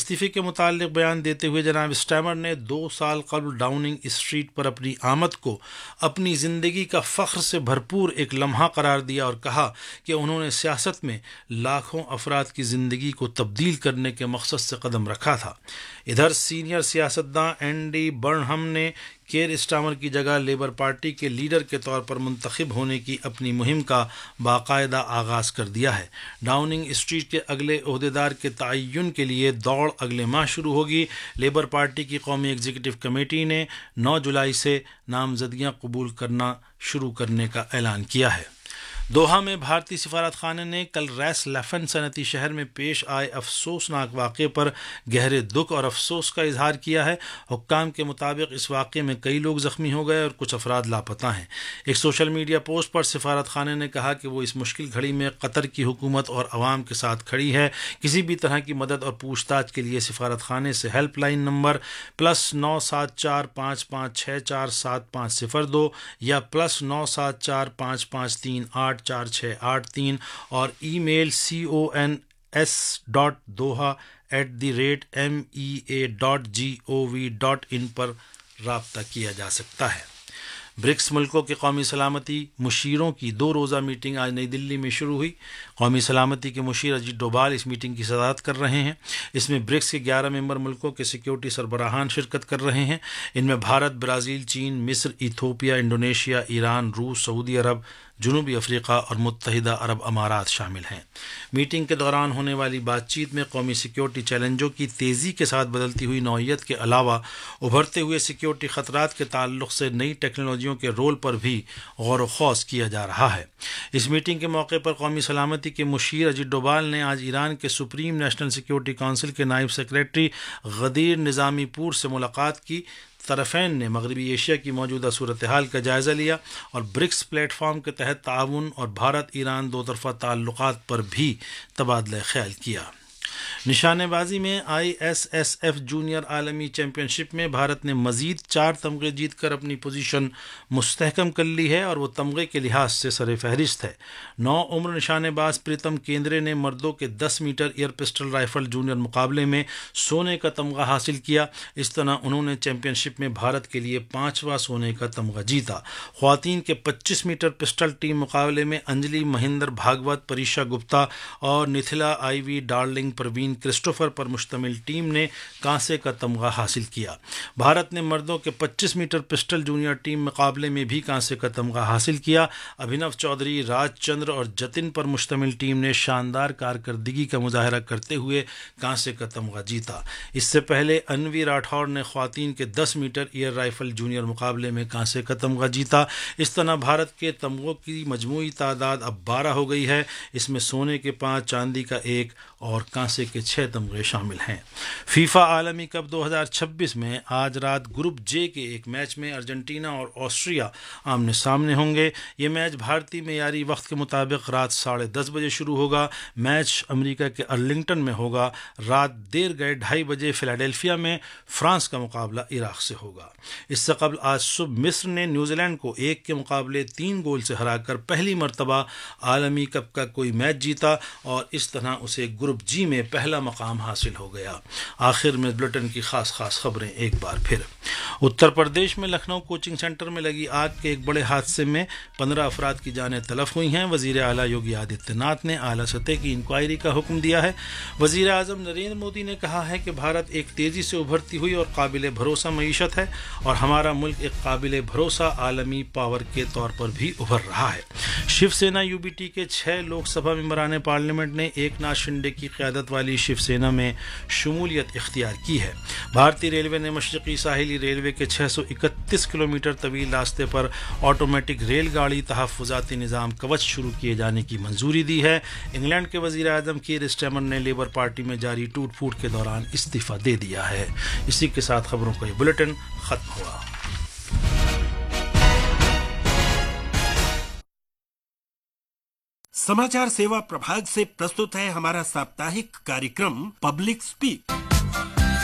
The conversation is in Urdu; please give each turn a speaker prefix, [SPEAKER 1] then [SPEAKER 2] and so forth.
[SPEAKER 1] استعفے کے متعلق بیان دیتے ہوئے جناب اسٹیمر نے 2 سال قبل ڈاؤننگ اسٹریٹ پر اپنی آمد کو اپنی زندگی کا فخر سے بھرپور ایک لمحہ قرار دیا اور کہا کہ انہوں نے سیاست میں لاکھوں افراد کی زندگی کو تبدیل کرنے کے مقصد سے قدم رکھا تھا۔ ادھر سینئر سیاستداں اینڈی برنہم نے کیئر اسٹارمر کی جگہ لیبر پارٹی کے لیڈر کے طور پر منتخب ہونے کی اپنی مہم کا باقاعدہ آغاز کر دیا ہے۔ ڈاؤننگ اسٹریٹ کے اگلے عہدیدار کے تعین کے لیے دوڑ اگلے ماہ شروع ہوگی۔ لیبر پارٹی کی قومی ایگزیکٹو کمیٹی نے 9 جولائی سے نامزدگیاں قبول کرنا شروع کرنے کا اعلان کیا ہے۔ دوحہ میں بھارتی سفارت خانے نے کل ریس لیفن صنعتی شہر میں پیش آئے افسوسناک واقعے پر گہرے دکھ اور افسوس کا اظہار کیا ہے۔ حکام کے مطابق اس واقعے میں کئی لوگ زخمی ہو گئے اور کچھ افراد لاپتہ ہیں۔ ایک سوشل میڈیا پوسٹ پر سفارت خانے نے کہا کہ وہ اس مشکل گھڑی میں قطر کی حکومت اور عوام کے ساتھ کھڑی ہے۔ کسی بھی طرح کی مدد اور پوچھ تاچھ کے لیے سفارت خانے سے ہیلپ لائن نمبر +97455647502 یا +97455384683 اور ای میل cons.doha@mea.gov.in پر رابطہ کیا جا سکتا ہے۔ برکس ملکوں کے قومی سلامتی مشیروں کی 2 روزہ میٹنگ آج نئی دلی میں شروع ہوئی۔ قومی سلامتی کے مشیر اجیت ڈوبھال اس میٹنگ کی صدارت کر رہے ہیں۔ اس میں برکس کے 11 ممبر ملکوں کے سیکیورٹی سربراہان شرکت کر رہے ہیں۔ ان میں بھارت، برازیل، چین، مصر، ایتھوپیا، انڈونیشیا، ایران، روس، سعودی عرب، جنوبی افریقہ اور متحدہ عرب امارات شامل ہیں۔ میٹنگ کے دوران ہونے والی بات چیت میں قومی سیکیورٹی چیلنجوں کی تیزی کے ساتھ بدلتی ہوئی نوعیت کے علاوہ ابھرتے ہوئے سیکیورٹی خطرات کے تعلق سے نئی ٹیکنالوجیوں کے رول پر بھی غور و خوض کیا جا رہا ہے۔ اس میٹنگ کے موقع پر قومی سلامتی کے مشیر اجیت ڈوبھال نے آج ایران کے سپریم نیشنل سیکیورٹی کونسل کے نائب سیکریٹری غدیر نظامی پور سے ملاقات کی۔ طرفین نے مغربی ایشیا کی موجودہ صورتحال کا جائزہ لیا اور برکس پلیٹ فارم کے تحت تعاون اور بھارت ایران 2 طرفہ تعلقات پر بھی تبادلہ خیال کیا۔ نشانے بازی میں ISSF جونیئر عالمی چیمپئن شپ میں بھارت نے مزید 4 تمغے جیت کر اپنی پوزیشن مستحکم کر لی ہے اور وہ تمغے کے لحاظ سے سر فہرست ہے۔ 9 عمر نشانے باز پریتم کیندرے نے مردوں کے 10 metre year pistol rifle junior مقابلے میں سونے کا تمغہ حاصل کیا۔ اس طرح انہوں نے چیمپئن شپ میں بھارت کے لیے 5واں سونے کا تمغہ جیتا۔ خواتین کے 25 میٹر پسٹل ٹیم مقابلے میں انجلی مہندر بھاگوت، پریشا گپتا اور نتھلا آئی وی ڈارلنگ پروین کرسٹوفر پر مشتمل ٹیم نے کانسے کا تمغہ حاصل کیا۔ بھارت نے مردوں کے 25 میٹر پسٹل جونیئر ٹیم مقابلے میں بھی کانسے کا تمغہ حاصل کیا۔ ابھینو چودھری، راج چندر اور جتن پر مشتمل ٹیم نے شاندار کارکردگی کا مظاہرہ کرتے ہوئے کانسے کا تمغہ جیتا۔ اس سے پہلے انوی راٹھور نے خواتین کے 10 میٹر ایئر رائفل جونیئر مقابلے میں کانسے کا تمغہ جیتا۔ اس طرح بھارت کے تمغوں کی مجموعی تعداد اب 12 ہو گئی ہے۔ اس میں سونے کے 5، چاندی کا 1 اور کانسے کے 6 تمغے شامل ہیں۔ فیفا عالمی کپ 2026 میں آج رات گروپ جے کے ایک میچ میں ارجنٹینا اور آسٹریا آمنے سامنے ہوں گے۔ یہ میچ بھارتی معیاری وقت کے مطابق رات 10:30 بجے شروع ہوگا۔ میچ امریکہ کے ارلنگٹن میں ہوگا۔ رات دیر گئے 2:30 بجے فلاڈیلفیا میں فرانس کا مقابلہ عراق سے ہوگا۔ اس سے قبل آج صبح مصر نے نیوزی لینڈ کو 1 کے مقابلے 3 گول سے ہرا کر پہلی مرتبہ عالمی کپ کا کوئی میچ جیتا اور اس طرح اسے گروپ جی میں پہلا مقام حاصل ہو گیا۔ آخر میں بلٹن کی خاص خبریں ایک بار پھر۔ اتر پردیش میں لکھنؤ کوچنگ سینٹر میں لگی آگ کے ایک بڑے حادثے میں 15 افراد کی جانیں تلف ہوئی ہیں۔ وزیر اعلیٰ یوگی آدتیہ ناتھ نے اعلیٰ سطح کی انکوائری کا حکم دیا ہے۔ وزیر اعظم نریندر مودی نے کہا ہے کہ بھارت ایک تیزی سے ابھرتی ہوئی اور قابل بھروسہ معیشت ہے اور ہمارا ملک ایک قابل بھروسہ عالمی پاور کے طور پر بھی ابھر رہا ہے۔ شیو سینا UBT کے 6 لوک سبھا ممبران پارلیمنٹ نے ایک ناتھ شنڈے کی قیادت والی شیو سینا میں شمولیت اختیار کی ہے۔ بھارتی ریلوے نے مشرقی ساحلی ریلوے کے 631 کلومیٹر طویل راستے پر آٹومیٹک ریل گاڑی تحفظاتی نظام کوچ شروع کیے جانے کی منظوری دی ہے۔ انگلینڈ کے وزیر اعظم کیئر اسٹارمر نے لیبر پارٹی میں جاری ٹوٹ پھوٹ کے دوران استعفیٰ دے دیا ہے۔ اسی کے ساتھ خبروں کا یہ بلیٹن ختم ہوا۔
[SPEAKER 2] समाचार सेवा प्रभाग से प्रस्तुत है हमारा साप्ताहिक कार्यक्रम पब्लिक स्पीक।